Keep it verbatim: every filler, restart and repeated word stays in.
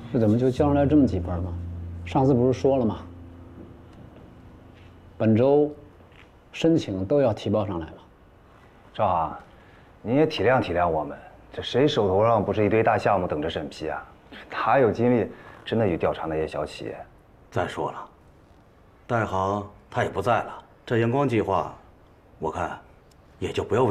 这怎么就交上来这么几份吗？上次不是说了吗？本周申请都要提报上来吗？ 赵航，你也体谅体谅我们，这谁手头上不是一堆大项目等着审批啊？哪有精力真的去调查那些小企业？ 再说了，戴航他也不在了，这阳光计划，我看也就不要。